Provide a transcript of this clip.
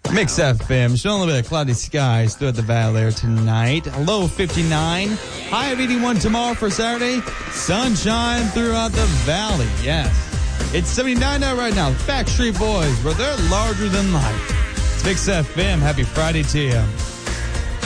Mix FM, showing a little bit of cloudy skies throughout the valley there tonight. Low 59, high of 81 tomorrow for Saturday. Sunshine throughout the valley, yes. It's 79 out right now. Backstreet Boys, where they're larger than life. It's Mix FM. Happy Friday to you.